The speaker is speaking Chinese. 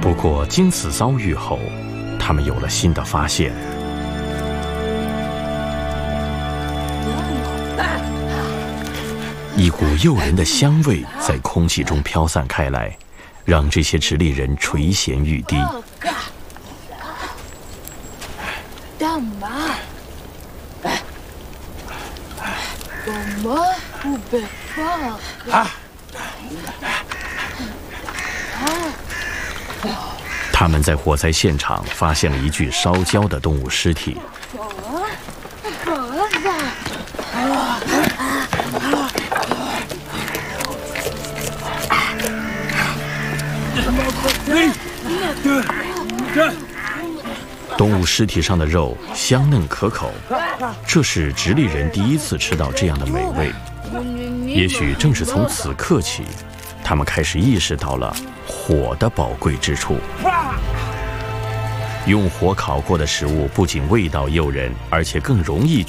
不过，经此遭遇后，他们有了新的发现。一股诱人的香味在空气中飘散开来，让这些直立人垂涎欲滴。他们在火灾现场发现了一具烧焦的动物尸体。动物尸体上的肉香嫩可口，这是直立人第一次吃到这样的美味。也许正是从此刻起，他们开始意识到了火的宝贵之处。用火烤过的食物不仅味道诱人，而且更容易